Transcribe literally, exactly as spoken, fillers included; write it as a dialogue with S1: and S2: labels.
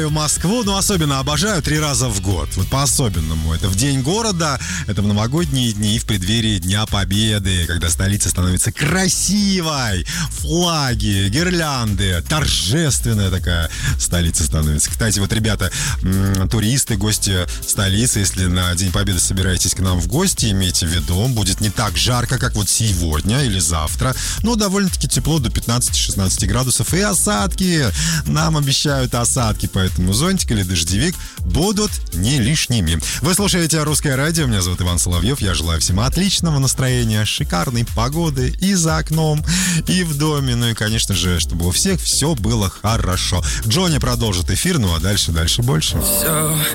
S1: В Москву, ну, особенно обожаю три раза в год. Вот по-особенному. Это в День города, это в новогодние дни и в преддверии Дня Победы, когда столица становится красивой. Флаги, гирлянды, торжественная такая столица становится. Кстати, вот, ребята, м- туристы, гости столицы, если на День Победы собираетесь к нам в гости, имейте в виду, будет не так жарко, как вот сегодня или завтра, но довольно-таки тепло, до пятнадцати-шестнадцати градусов. И осадки. Нам обещают осадки, поэтому Поэтому зонтик или дождевик будут не лишними. Вы слушаете «Русское радио». Меня зовут Иван Соловьев. Я желаю всем отличного настроения, шикарной погоды и за окном, и в доме. Ну и, конечно же, чтобы у всех все было хорошо. Джонни продолжит эфир, ну а дальше, дальше больше. Все.